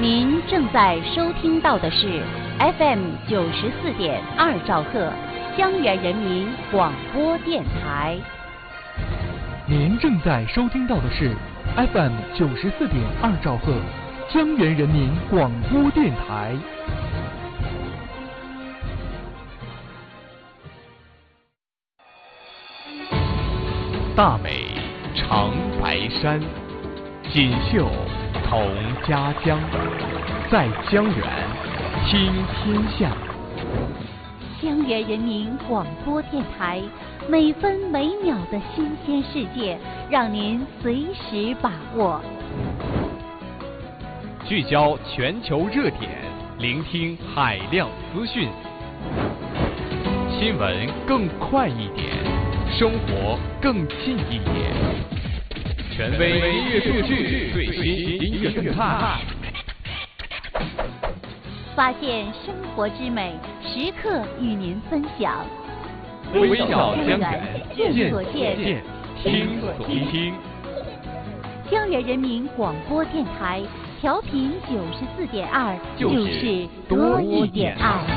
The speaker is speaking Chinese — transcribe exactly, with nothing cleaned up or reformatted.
您正在收听到的是 F M 九十四点二兆赫江源人民广播电台。 您正在收听到的是 F M 九十四点二兆赫江源人民广播电台。 大美长白山，锦绣同家乡，在江源听天下。 江源人民广播电台，每分每秒的新鲜世界，让您随时把握。 聚焦全球热点，聆听海量资讯，新闻更快一点，生活更近一点。权威音乐数据，最新音乐动态， 发现生活之美，时刻与您分享。 微小江源， 见所见， 听所听。 江源人民广播电台，调频九十四点二，就是多一点爱。